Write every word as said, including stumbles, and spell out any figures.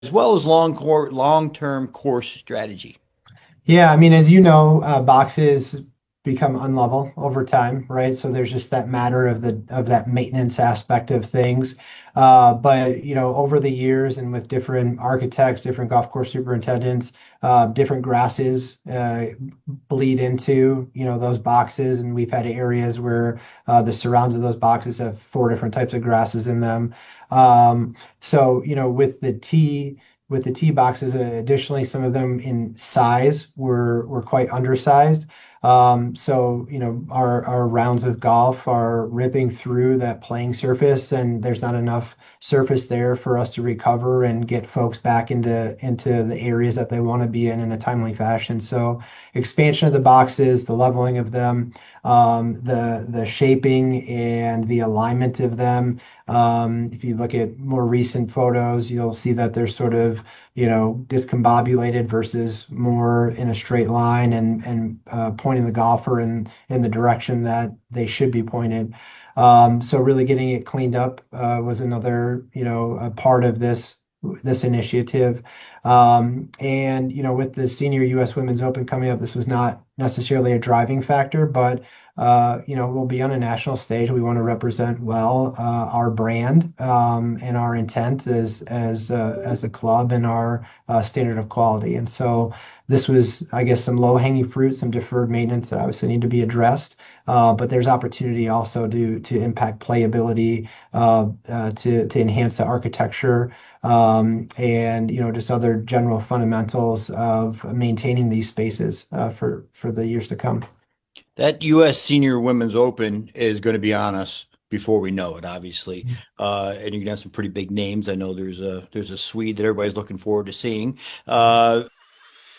as well as long core, long-term course strategy. Yeah, I mean, as you know, uh, boxes become unlevel over time, right? So there's just that matter of the of that maintenance aspect of things. Uh, but you know, over the years and with different architects, different golf course superintendents, uh, different grasses uh, bleed into you know those boxes, and we've had areas where uh, the surrounds of those boxes have four different types of grasses in them. Um, so you know, with the tee with the tee boxes. Uh, additionally, some of them in size were were quite undersized. Um, so you know, our our rounds of golf are ripping through that playing surface, and there's not enough surface there for us to recover and get folks back into into the areas that they want to be in in a timely fashion. So expansion of the boxes, the leveling of them, um, the the shaping and the alignment of them. Um, if you look at more recent photos, you'll see that they're sort of, you know, discombobulated versus more in a straight line and and uh, pointing the golfer in in the direction that they should be pointed. Um, so really getting it cleaned up uh, was another, you know, a part of this this initiative. Um, and you know, with the senior U S Women's Open coming up, this was not necessarily a driving factor, but uh, you know, we'll be on a national stage. We want to represent well uh, our brand um, and our intent as as uh, as a club and our uh, standard of quality. And so this was, I guess, some low hanging fruit, some deferred maintenance that obviously need to be addressed. Uh, but there's opportunity also to to impact playability, uh, uh, to to enhance the architecture, um, and you know just other general fundamentals of maintaining these spaces uh, for for the years to come. That U S Senior Women's Open is going to be on us before we know it, obviously. Uh, and you're gonna have some pretty big names. I know there's a there's a Swede that everybody's looking forward to seeing. Uh,